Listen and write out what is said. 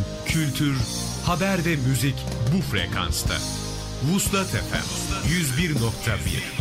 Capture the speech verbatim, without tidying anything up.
kültür, haber ve müzik bu frekansta. Vuslat F M yüz bir nokta bir.